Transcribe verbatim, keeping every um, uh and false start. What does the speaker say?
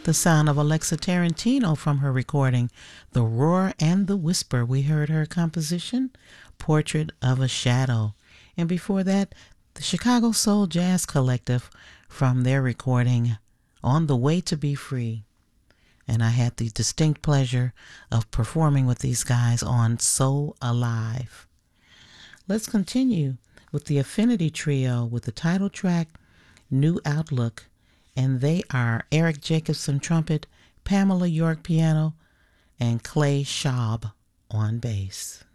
the sound of Alexa Tarantino from her recording The Roar and the Whisper. We heard her composition, Portrait of a Shadow. And before that, the Chicago Soul Jazz Collective from their recording On the Way to Be Free. And I had the distinct pleasure of performing with these guys on So Alive. Let's continue with the Affinity Trio with the title track, New Outlook. And they are Eric Jacobson trumpet, Pamela York piano, and Clay Schaub on bass.